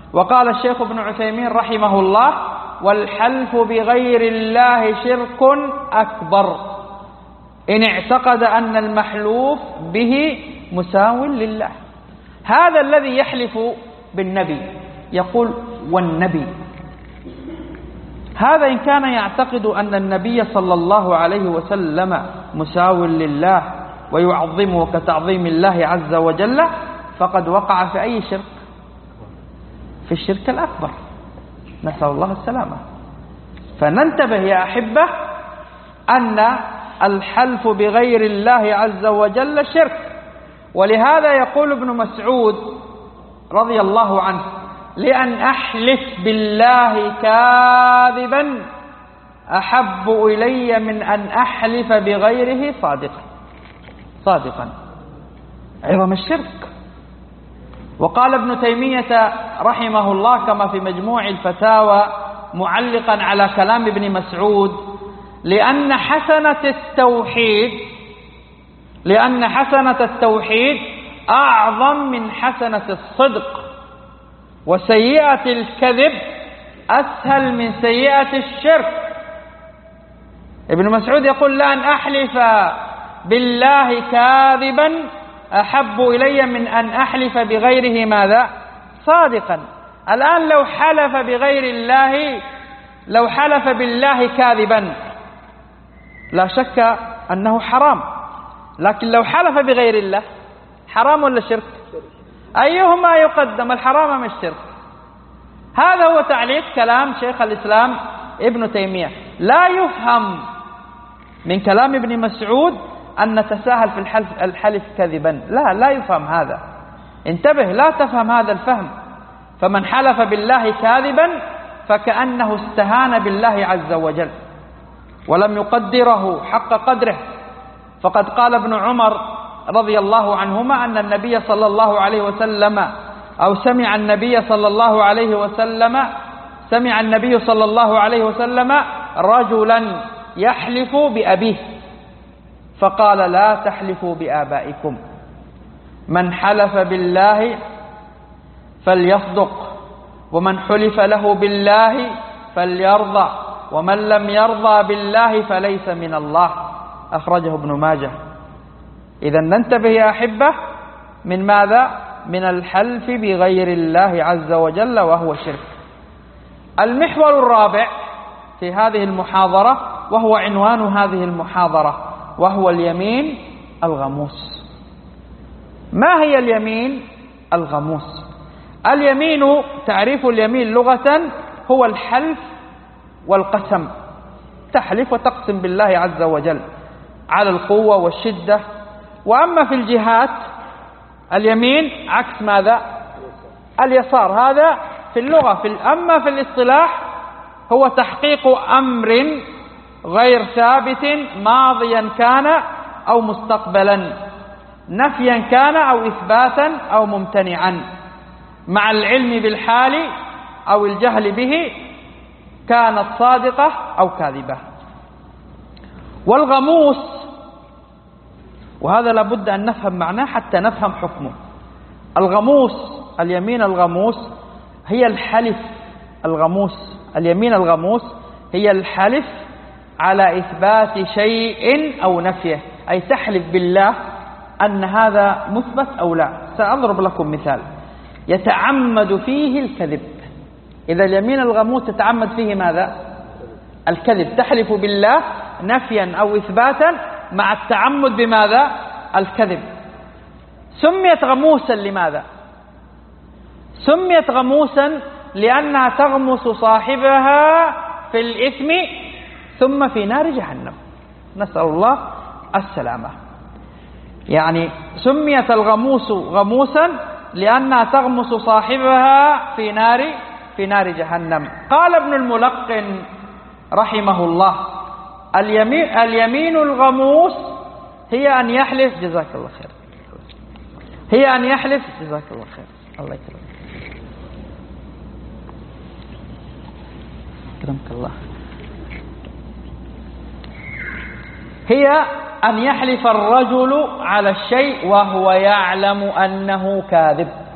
وقال الشيخ ابن عثيمين رحمه الله: والحلف بغير الله شرك أكبر إن اعتقد أن المحلوف به مساو لله. هذا الذي يحلف بالنبي يقول والنبي، هذا إن كان يعتقد أن النبي صلى الله عليه وسلم مساو لله ويعظمه كتعظيم الله عز وجل، فقد وقع في أي شرك؟ في الشرك الأكبر، نسأل الله السلامة. فننتبه يا أحبة أن الحلف بغير الله عز وجل شرك. ولهذا يقول ابن مسعود رضي الله عنه: لأن أحلف بالله كاذبا أحب إلي من أن أحلف بغيره صادقا. عظم الشرك. وقال ابن تيمية رحمه الله كما في مجموع الفتاوى معلقا على كلام ابن مسعود: لأن حسنة التوحيد أعظم من حسنة الصدق، وسيئة الكذب أسهل من سيئة الشرك. ابن مسعود يقول: لأن أحلف بالله كاذبا أحب إلي من أن أحلف بغيره ماذا؟ صادقا. الآن لو حلف بالله كاذبا لا شك أنه حرام، لكن لو حلف بغير الله حرام ولا شرك؟ أيهما يقدم، الحرام أم الشرك؟ هذا هو تعليق كلام شيخ الإسلام ابن تيمية. لا يفهم من كلام ابن مسعود أن نتساهل في الحلف كذبا، لا يفهم هذا. انتبه، لا تفهم هذا الفهم. فمن حلف بالله كاذبا فكأنه استهان بالله عز وجل ولم يقدره حق قدره. فقد قال ابن عمر رضي الله عنهما أن النبي صلى الله عليه وسلم سمع النبي صلى الله عليه وسلم رجلا يحلف بأبيه فقال: لا تحلفوا بآبائكم، من حلف بالله فليصدق، ومن حلف له بالله فليرضى، ومن لم يرضى بالله فليس من الله. أخرجه ابن ماجه. إذا ننتبه يا أحبة من ماذا؟ من الحلف بغير الله عز وجل وهو شرك. المحور الرابع في هذه المحاضرة وهو عنوان هذه المحاضرة وهو اليمين الغموس. ما هي اليمين الغموس؟ اليمين، تعريف اليمين لغة هو الحلف والقسم، تحلف وتقسم بالله عز وجل على القوة والشدة. وأما في الجهات اليمين عكس ماذا؟ اليسار، هذا في اللغة. أما في الاصطلاح هو تحقيق أمر غير ثابت ماضيا كان أو مستقبلا، نفيا كان أو إثباتا أو ممتنعا، مع العلم بالحال أو الجهل به، كانت صادقة أو كاذبة. والغموس، وهذا لابد أن نفهم معناه حتى نفهم حكمه. الغموس، اليمين الغموس هي الحلف الغموس. اليمين الغموس هي الحلف على إثبات شيء أو نفيه، أي تحلف بالله أن هذا مثبت أو لا. سأضرب لكم مثال يتعمد فيه الكذب. إذا اليمين الغموس تتعمد فيه ماذا؟ الكذب، تحلف بالله نفيا أو إثباتا مع التعمد بماذا؟ الكذب. سميت غموسا لماذا؟ سميت غموسا لأنها تغمس صاحبها في الإثم ثم في نار جهنم، نسأل الله السلامة. يعني سميت الغموس غموسا لأنها تغمس صاحبها في نار جهنم. قال ابن الملقن رحمه الله: اليمين الغموس هي أن يحلف، جزاك الله خير، هي أن يحلف، جزاك الله خير، الله يكرمك، أكرمك الله، هي أن يحلف الرجل على الشيء وهو يعلم أنه كاذب.